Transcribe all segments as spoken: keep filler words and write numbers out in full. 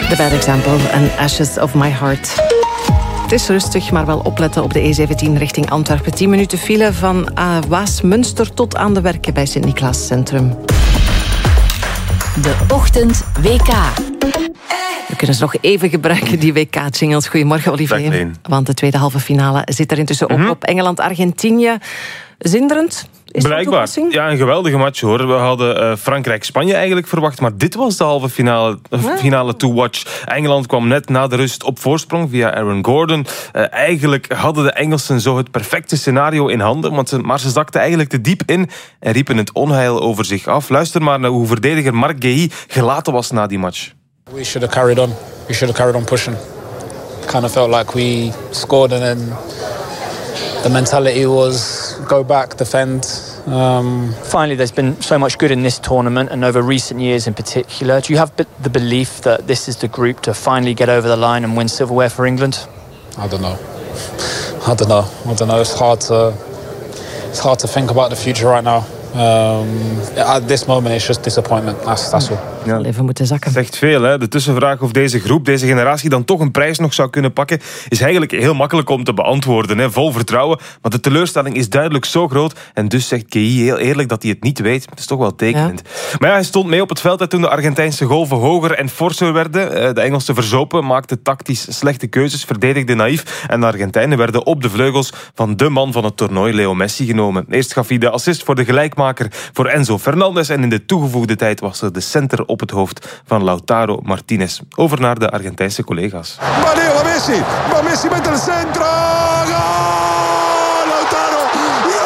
The Bad Example en Ashes of My Heart. Het is rustig, maar wel opletten op de E zeventien richting Antwerpen. tien minuten file van uh, Waasmunster tot aan de Werken bij Sint-Niklaas Centrum. De Ochtend W K. We kunnen ze nog even gebruiken, die W K-jingles. Goedemorgen, Olivier. Want de tweede halve finale zit er intussen ook mm-hmm. op. Engeland-Argentinië. Zinderend? Is Blijkbaar. Ja, een geweldige match hoor. We hadden uh, Frankrijk-Spanje eigenlijk verwacht, maar dit was de halve finale, uh, finale to watch. Engeland kwam net na de rust op voorsprong via Aaron Gordon. Uh, eigenlijk hadden de Engelsen zo het perfecte scenario in handen, want ze, maar ze zakten eigenlijk te diep in en riepen het onheil over zich af. Luister maar naar hoe verdediger Marc Guéhi gelaten was na die match. We should have carried on. We should have carried on pushing. Kind of felt like we scored and then the mentality was go back, defend. Um, Finally, there's been so much good in this tournament and over recent years in particular. Do you have the belief that this is the group to finally get over the line and win silverware for England? I don't know. I don't know. I don't know. It's hard to it's hard to think about the future right now. Um, at this moment it's just disappointment. That's, that's all. Ja. Even moeten zakken. Zegt veel, hè? De tussenvraag of deze groep, deze generatie dan toch een prijs nog zou kunnen pakken, is eigenlijk heel makkelijk om te beantwoorden. Hè? Vol vertrouwen, maar de teleurstelling is duidelijk zo groot en dus zegt Guéhi heel eerlijk dat hij het niet weet. Het is toch wel tekenend. Ja. Maar ja, hij stond mee op het veld toen de Argentijnse golven hoger en forser werden. De Engelsen verzopen, maakten tactisch slechte keuzes, verdedigden naïef en de Argentijnen werden op de vleugels van de man van het toernooi, Leo Messi, genomen. Eerst gaf hij de assist voor de gelijkmaker voor Enzo Fernandez en in de toegevoegde tijd was er de center op het hoofd van Lautaro Martinez. Over naar de Argentijnse collega's. Va Leo, va Messi, va Messi met el centro, goal, Lautaro, goal!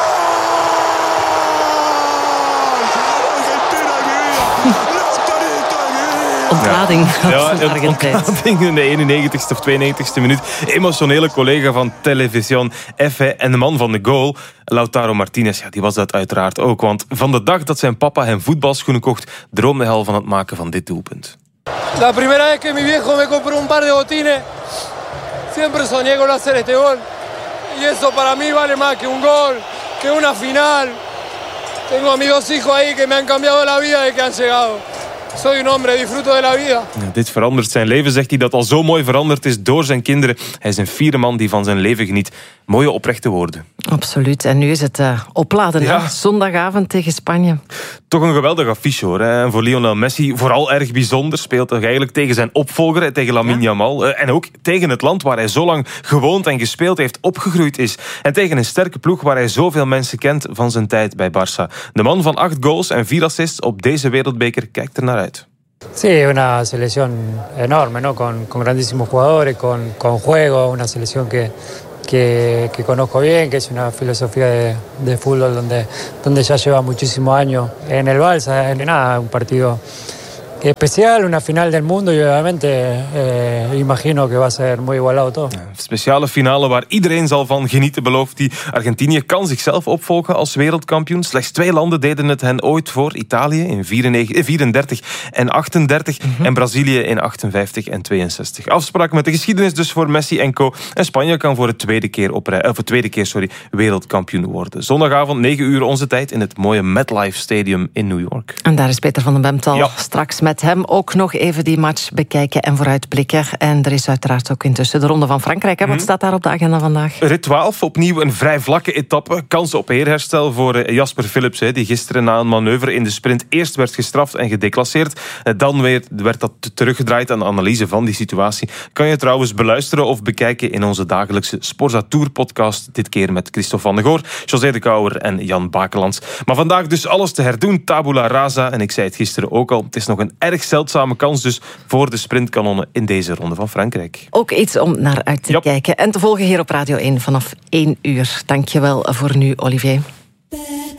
Ontlading ja, van Argentijn. Ontlading in de eenennegentigste of tweeënnegentigste minuut. Emotionele collega van Television F en de man van de goal, Lautaro Martinez, ja, die was dat uiteraard ook. Want van de dag dat zijn papa hem voetbalschoenen kocht, droomde hij al van het maken van dit doelpunt. La primera vez que mi viejo me compró un par de botines, siempre soñé con hacer este gol. Y eso para mí vale más que un gol, que una final. Tengo a mis dos hijos ahí que me han cambiado la vida desde que han llegado. Soy un hombre, disfruto de la vida. Ja, dit verandert zijn leven, zegt hij, dat al zo mooi veranderd is door zijn kinderen. Hij is een fiere man die van zijn leven geniet. Mooie oprechte woorden. Absoluut. En nu is het uh, opladen. Ja. Zondagavond tegen Spanje. Toch een geweldig affiche hoor. Hè. En voor Lionel Messi vooral erg bijzonder. Speelt hij eigenlijk tegen zijn opvolger, tegen Lamine Yamal. Ja. En ook tegen het land waar hij zo lang gewoond en gespeeld heeft, opgegroeid is. En tegen een sterke ploeg waar hij zoveel mensen kent van zijn tijd bij Barça. De man van acht goals en vier assists op deze wereldbeker kijkt er naar uit. Sí, una selección enorme, ¿no? Con, con grandísimos jugadores, con, con juego, una selección que, que, que conozco bien, que es una filosofía de, de fútbol donde, donde ya lleva muchísimos años en el Barça. Nada, un partido especial, una final del mundo y obviamente eh, imagino que va a ser muy igualado todo. Ja, speciale finale waar iedereen zal van genieten, belooft hij. Argentinië kan zichzelf opvolgen als wereldkampioen. Slechts twee landen deden het hen ooit voor. Italië in vierendertig en achtendertig mm-hmm. en Brazilië in achtenvijftig en tweeënzestig. Afspraak met de geschiedenis dus voor Messi en co. En Spanje kan voor de tweede keer, op, of de tweede keer sorry, wereldkampioen worden. Zondagavond negen uur onze tijd in het mooie MetLife Stadium in New York. En daar is Peter van den Bemtal ja. straks met met hem ook nog even die match bekijken en vooruitblikken. En er is uiteraard ook intussen de Ronde van Frankrijk. Hè? Wat mm. staat daar op de agenda vandaag? Rit twaalf, opnieuw een vrij vlakke etappe. Kans op eerherstel voor Jasper Philips, die gisteren na een manoeuvre in de sprint eerst werd gestraft en gedeclasseerd. Dan weer werd dat teruggedraaid aan de analyse van die situatie. Kan je trouwens beluisteren of bekijken in onze dagelijkse Sporza Tour podcast. Dit keer met Christophe van de Goor, José de Kouwer en Jan Bakelands. Maar vandaag dus alles te herdoen, tabula rasa. En ik zei het gisteren ook al, het is nog een erg zeldzame kans dus voor de sprintkanonnen in deze Ronde van Frankrijk. Ook iets om naar uit te yep. kijken en te volgen hier op Radio één vanaf één uur. Dankjewel voor nu, Olivier.